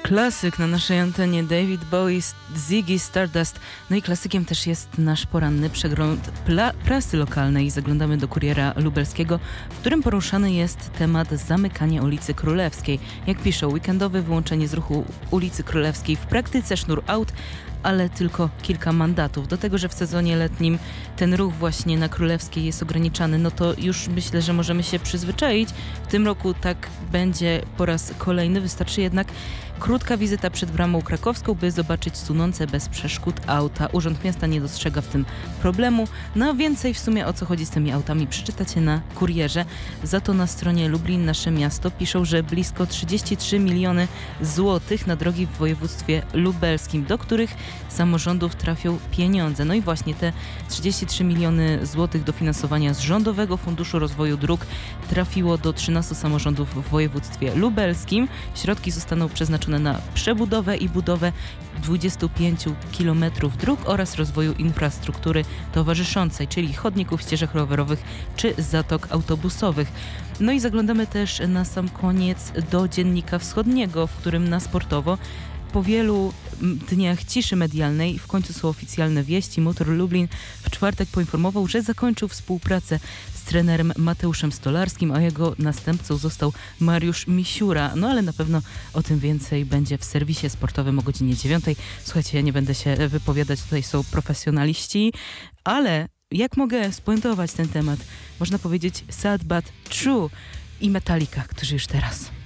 Klasyk na naszej antenie, David Bowie, Ziggy Stardust. No i klasykiem też jest nasz poranny przegląd prasy lokalnej. Zaglądamy do Kuriera Lubelskiego, w którym poruszany jest temat zamykania ulicy Królewskiej. Jak piszą, weekendowe wyłączenie z ruchu ulicy Królewskiej, w praktyce sznur aut, ale tylko kilka mandatów. Do tego, że w sezonie letnim ten ruch właśnie na Królewskiej jest ograniczany, no to już myślę, że możemy się przyzwyczaić. W tym roku tak będzie po raz kolejny. Wystarczy jednak krótka wizyta przed bramą krakowską, by zobaczyć sunące bez przeszkód auta. Urząd Miasta nie dostrzega w tym problemu. No więcej w sumie o co chodzi z tymi autami przeczytacie na Kurierze. Za to na stronie Lublin Nasze Miasto piszą, że blisko 33 miliony złotych na drogi w województwie lubelskim, do których samorządów trafią pieniądze. No i właśnie te 33 miliony złotych dofinansowania z Rządowego Funduszu Rozwoju Dróg trafiło do 13 samorządów w województwie lubelskim. Środki zostaną przeznaczone na przebudowę i budowę 25 km dróg oraz rozwoju infrastruktury towarzyszącej, czyli chodników, ścieżek rowerowych czy zatok autobusowych. No i zaglądamy też na sam koniec do Dziennika Wschodniego, w którym na sportowo po wielu dniach ciszy medialnej w końcu są oficjalne wieści. Motor Lublin w czwartek poinformował, że zakończył współpracę z trenerem Mateuszem Stolarskim, a jego następcą został Mariusz Misiura. No ale na pewno o tym więcej będzie w serwisie sportowym o godzinie 9. Słuchajcie, ja nie będę się wypowiadać, tutaj są profesjonaliści, ale jak mogę spuentować ten temat? Można powiedzieć sad but true i Metallica, którzy już teraz...